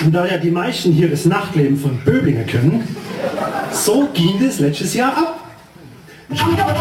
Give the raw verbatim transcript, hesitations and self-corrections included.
Und da ja die meisten hier das Nachtleben von Böblinger kennen, so ging es letztes Jahr ab.